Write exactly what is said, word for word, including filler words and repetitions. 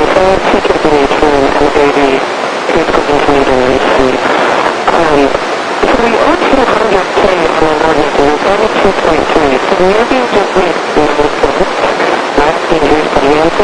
uh, ticket in eighteen and eighty physical intermediary. Um, so the O two hundred K on the emergency was only two point three, so maybe just reached the lowest, not injuries, but the